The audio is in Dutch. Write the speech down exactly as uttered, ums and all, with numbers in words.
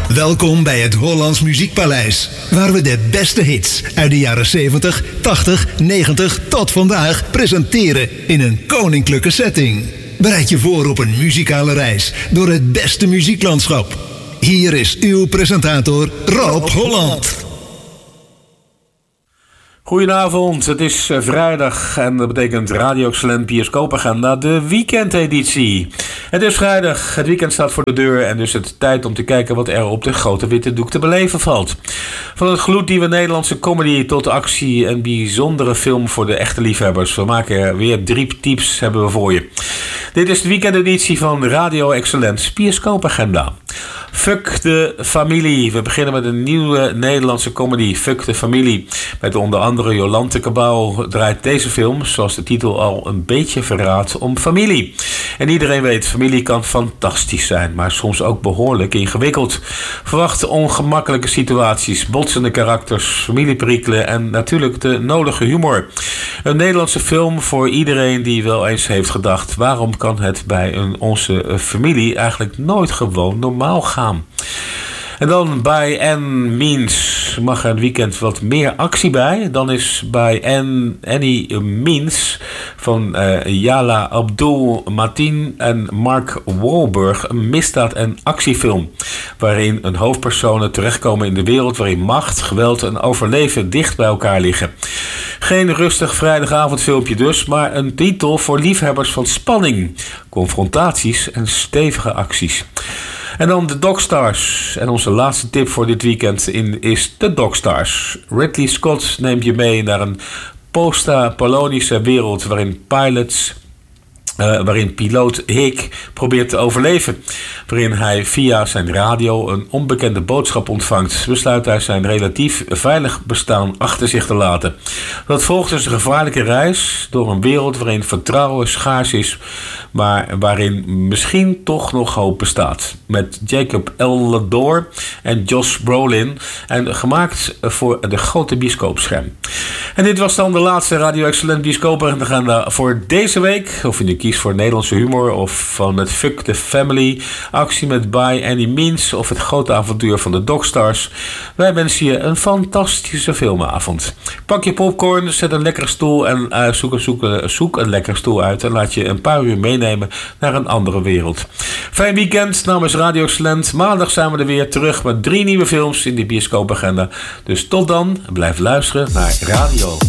Welkom bij het Hollands Muziekpaleis, waar we de beste hits uit de jaren zeventig, tachtig, negentig tot vandaag presenteren in een koninklijke setting. Bereid je voor op een muzikale reis door het beste muzieklandschap. Hier is uw presentator Rob Holland. Goedenavond, het is vrijdag en dat betekent Radio Excellent Bioscoopagenda, de weekendeditie. Het is vrijdag, het weekend staat voor de deur en dus het tijd om te kijken wat er op de grote witte doek te beleven valt. Van het gloednieuwe Nederlandse comedy tot actie en bijzondere film voor de echte liefhebbers. We maken er weer drie tips hebben we voor je. Dit is de weekendeditie van Radio Excellent Bioscoopagenda. Fuck de familie. We beginnen met een nieuwe Nederlandse comedy, Fuck de familie. Met onder andere Jolante Cabau draait deze film, zoals de titel al een beetje verraadt, om familie. En iedereen weet, familie kan fantastisch zijn, maar soms ook behoorlijk ingewikkeld. Verwacht ongemakkelijke situaties, botsende karakters, familieperikelen en natuurlijk de nodige humor. Een Nederlandse film voor iedereen die wel eens heeft gedacht, waarom kan het bij een, onze familie eigenlijk nooit gewoon normaal gaan? En dan bij Annie Means mag er een weekend wat meer actie bij. Dan is bij Annie Means van uh, Yala Abdul Mateen en Mark Wahlberg een misdaad- en actiefilm. Waarin een hoofdpersonen terechtkomen in de wereld waarin macht, geweld en overleven dicht bij elkaar liggen. Geen rustig vrijdagavondfilmpje dus, maar een titel voor liefhebbers van spanning, confrontaties en stevige acties. En dan de Dogstars. En onze laatste tip voor dit weekend in is de Dogstars. Ridley Scott neemt je mee naar een post-apollonische wereld waarin pilots... Uh, waarin piloot Hick probeert te overleven. Waarin hij via zijn radio een onbekende boodschap ontvangt. Besluit hij zijn relatief veilig bestaan achter zich te laten. Dat volgt dus een gevaarlijke reis door een wereld waarin vertrouwen schaars is, maar waarin misschien toch nog hoop bestaat. Met Jacob Elordi en Josh Brolin en gemaakt voor de grote bioscoopscherm. En dit was dan de laatste Radio Excellent Bioscoopagenda voor deze week. Of je nu kiest voor Nederlandse humor of van het Fuck the Family, actie met By Annie Means of het grote avontuur van de Dogstars. Wij wensen je een fantastische filmavond. Pak je popcorn, zet een lekkere stoel en uh, zoek, zoek, zoek een lekkere stoel uit en laat je een paar uur meenemen naar een andere wereld. Fijn weekend namens Radio Excellent. Maandag zijn we er weer terug met drie nieuwe films in de bioscoopagenda. Dus tot dan, blijf luisteren naar Radio